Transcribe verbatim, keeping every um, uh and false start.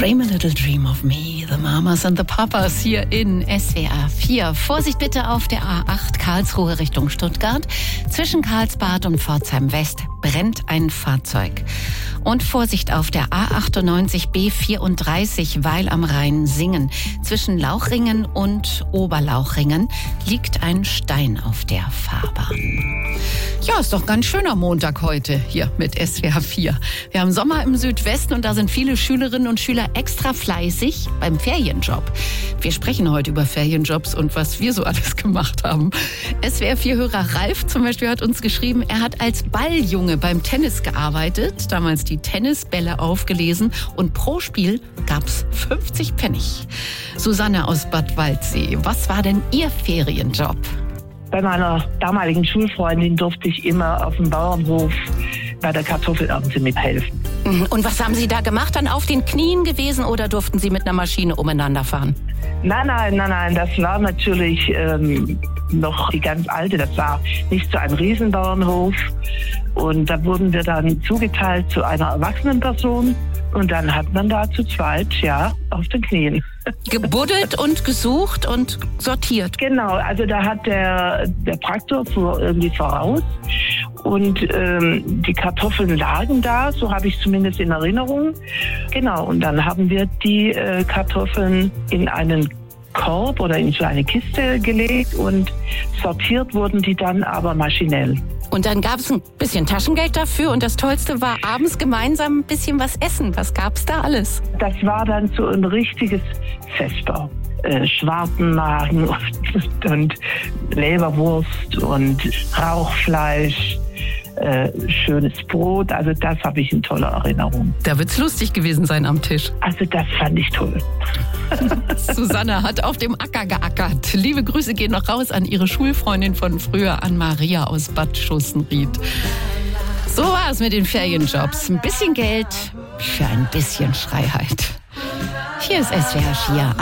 Dream a little dream of me, the Mamas and the Papas hier in S W R vier. Vorsicht bitte auf der A acht Karlsruhe Richtung Stuttgart. Zwischen Karlsbad und Pforzheim West brennt ein Fahrzeug. Und Vorsicht auf der A achtundneunzig B vierunddreißig Weil am Rhein Singen. Zwischen Lauchringen und Oberlauchringen liegt ein Stein auf der Fahrbahn. Ja, ist doch ganz schöner Montag heute hier mit S W R vier. Wir haben Sommer im Südwesten und da sind viele Schülerinnen und Schüler extra fleißig beim Ferienjob. Wir sprechen heute über Ferienjobs und was wir so alles gemacht haben. S W R vier-Hörer Ralf zum Beispiel hat uns geschrieben, er hat als Balljunge beim Tennis gearbeitet, damals die Tennisbälle aufgelesen und pro Spiel gab's fünfzig Pfennig. Susanne aus Bad Waldsee, was war denn Ihr Ferienjob? Bei meiner damaligen Schulfreundin durfte ich immer auf dem Bauernhof bei der Kartoffelernte mithelfen. Und was haben Sie da gemacht? Dann auf den Knien gewesen oder durften Sie mit einer Maschine umeinander fahren? Nein, nein, nein, nein, das war natürlich ähm, noch die ganz alte. Das war nicht so ein Riesenbauernhof. Und da wurden wir dann zugeteilt zu einer erwachsenen Person. Und dann hat man da zu zweit, ja, auf den Knien. Gebuddelt und gesucht und sortiert. Genau, also da hat der, der Traktor fuhr irgendwie voraus. Und ähm, die Kartoffeln lagen da, so habe ich zumindest in Erinnerung. Genau, und dann haben wir die äh, Kartoffeln in einen Korb oder in so eine Kiste gelegt und sortiert wurden die dann aber maschinell. Und dann gab es ein bisschen Taschengeld dafür und das Tollste war abends gemeinsam ein bisschen was essen. Was gab's da alles? Das war dann so ein richtiges Vesper. Äh, Schwartenmagen und, und Leberwurst und Rauchfleisch. Äh, schönes Brot, also das habe ich in toller Erinnerung. Da wird's lustig gewesen sein am Tisch. Also das fand ich toll. Susanne hat auf dem Acker geackert. Liebe Grüße gehen noch raus an ihre Schulfreundin von früher, an Maria aus Bad Schussenried. So war es mit den Ferienjobs. Ein bisschen Geld für ein bisschen Freiheit. Hier ist S W R vier.